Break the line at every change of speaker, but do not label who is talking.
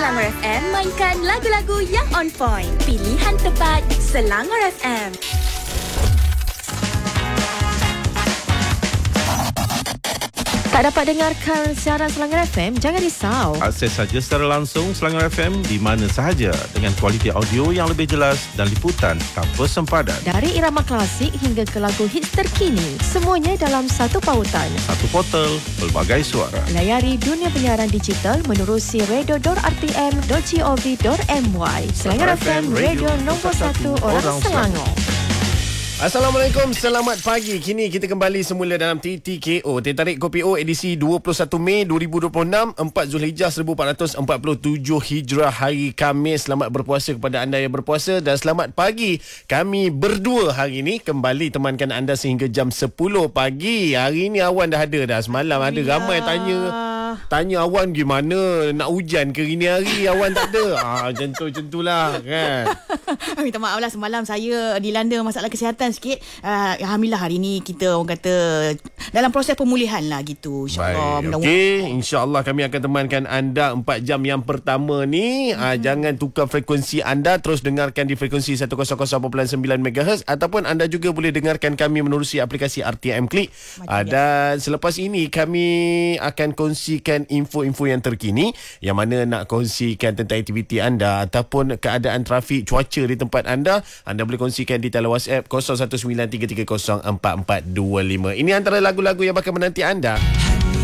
Selangor FM mainkan lagu-lagu yang on point. Pilihan tepat Selangor FM.
Tak dapat dengarkan siaran Selangor FM? Jangan risau.
Akses saja secara langsung Selangor FM di mana sahaja dengan kualiti audio yang lebih jelas dan liputan tanpa sempadan.
Dari irama klasik hingga ke lagu hits terkini, semuanya dalam satu pautan.
Satu portal, pelbagai suara.
Layari dunia penyiaran digital menerusi radio.rtm.gov.my. Selangor FM, radio nombor 1 orang Selangor.
Assalamualaikum, selamat pagi. Kini kita kembali semula dalam TTKO, Teh Tarik Kopi O edisi 21 Mei 2026, 4 Zulhijjah 1447 Hijrah, hari Khamis. Selamat berpuasa kepada anda yang berpuasa dan selamat pagi. Kami berdua hari ini kembali temankan anda sehingga jam 10 pagi. Hari ini awan dah ada dah. Semalam ada ramai tanya awan gimana, nak hujan ke ini hari, awan tak ada. Macam tu-lah kan.
Minta maaf lah, semalam saya dilanda masalah kesihatan sikit. Alhamdulillah hari ni kita orang kata dalam proses pemulihan lah gitu. InsyaAllah.
Okey, insyaAllah kami akan temankan anda 4 jam yang pertama ni. Jangan tukar frekuensi anda, terus dengarkan di frekuensi 100.9 MHz ataupun anda juga boleh dengarkan kami menerusi aplikasi RTM Klik. Dan selepas ini kami akan kongsikan info-info yang terkini, yang mana nak kongsikan tentang aktiviti anda ataupun keadaan trafik, cuaca di tempat anda. Anda boleh kongsikan di talian WhatsApp 0193304425. Ini antara lagu-lagu yang bakal menanti anda.